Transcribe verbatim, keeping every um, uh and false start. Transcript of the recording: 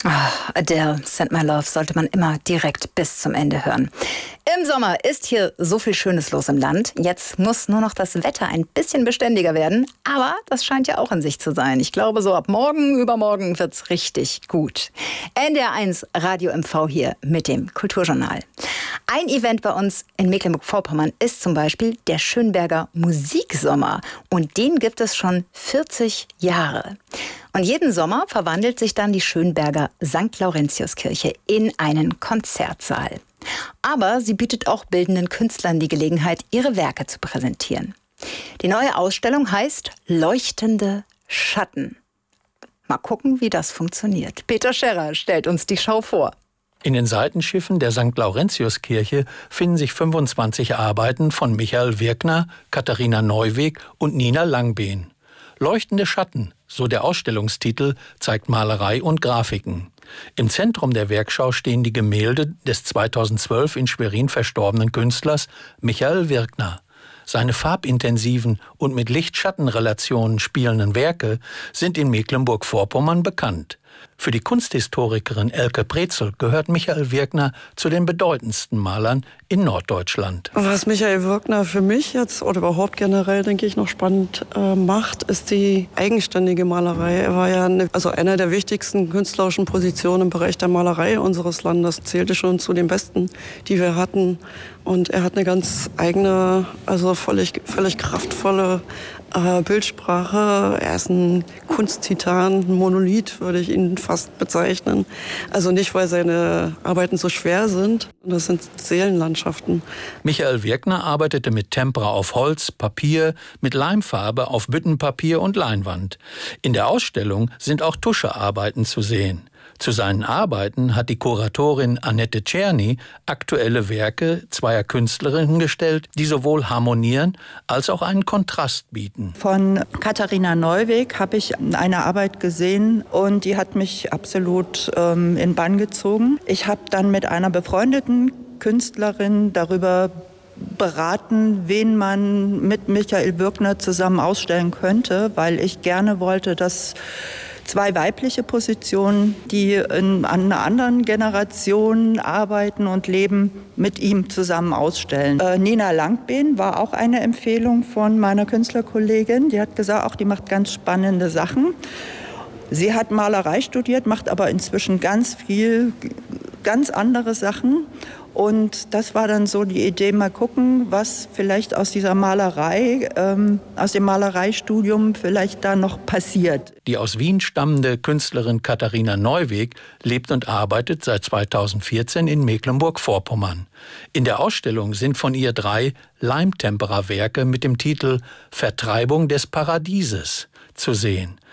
Ah, Adele, Send My Love sollte man immer direkt bis zum Ende hören. Im Sommer ist hier so viel Schönes los im Land. Jetzt muss nur noch das Wetter ein bisschen beständiger werden. Aber das scheint ja auch in sich zu sein. Ich glaube, so ab morgen, übermorgen wird's richtig gut. N D R eins Radio M V hier mit dem Kulturjournal. Ein Event bei uns in Mecklenburg-Vorpommern ist zum Beispiel der Schönberger Musiksommer. Und den gibt es schon vierzig Jahre. Und jeden Sommer verwandelt sich dann die Schönberger Sankt Laurentiuskirche in einen Konzertsaal. Aber sie bietet auch bildenden Künstlern die Gelegenheit, ihre Werke zu präsentieren. Die neue Ausstellung heißt Leuchtende Schatten. Mal gucken, wie das funktioniert. Peter Scherrer stellt uns die Schau vor. In den Seitenschiffen der Sankt Laurentiuskirche finden sich fünfundzwanzig Arbeiten von Michael Wirkner, Katharina Neuweg und Nina Langbehn. Leuchtende Schatten, so der Ausstellungstitel, zeigt Malerei und Grafiken. Im Zentrum der Werkschau stehen die Gemälde des zweitausendzwölf in Schwerin verstorbenen Künstlers Michael Wirkner. Seine farbintensiven und mit Licht-Schatten-Relationen spielenden Werke sind in Mecklenburg-Vorpommern bekannt. Für die Kunsthistorikerin Elke Prezel gehört Michael Wirkner zu den bedeutendsten Malern in Norddeutschland. Was Michael Wirkner für mich jetzt oder überhaupt generell, denke ich, noch spannend äh, macht, ist die eigenständige Malerei. Er war ja eine, also einer der wichtigsten künstlerischen Positionen im Bereich der Malerei unseres Landes, zählte schon zu den besten, die wir hatten. Und er hat eine ganz eigene, also völlig, völlig kraftvolle äh, Bildsprache. Er ist ein Kunsttitan, ein Monolith, würde ich ihn fast bezeichnen. Also nicht, weil seine Arbeiten so schwer sind, das sind Seelenlandschaften. Michael Wirkner arbeitete mit Tempera auf Holz, Papier, mit Leimfarbe auf Büttenpapier und Leinwand. In der Ausstellung sind auch Tuschearbeiten zu sehen. Zu seinen Arbeiten hat die Kuratorin Annette Czerny aktuelle Werke zweier Künstlerinnen gestellt, die sowohl harmonieren als auch einen Kontrast bieten. Von Katharina Neuweg habe ich eine Arbeit gesehen und die hat mich absolut ähm, in Bann gezogen. Ich habe dann mit einer befreundeten Künstlerin darüber beraten, wen man mit Michael Wirkner zusammen ausstellen könnte, weil ich gerne wollte, dass zwei weibliche Positionen, die in, an einer anderen Generation arbeiten und leben, mit ihm zusammen ausstellen. Äh, Nina Langbehn war auch eine Empfehlung von meiner Künstlerkollegin. Die hat gesagt, auch die macht ganz spannende Sachen. Sie hat Malerei studiert, macht aber inzwischen ganz viel, ganz andere Sachen. Und das war dann so die Idee, mal gucken, was vielleicht aus dieser Malerei, ähm, aus dem Malereistudium vielleicht da noch passiert. Die aus Wien stammende Künstlerin Katharina Neuweg lebt und arbeitet seit zweitausendvierzehn in Mecklenburg-Vorpommern. In der Ausstellung sind von ihr drei Leimtempera-Werke mit dem Titel Vertreibung des Paradieses zu sehen.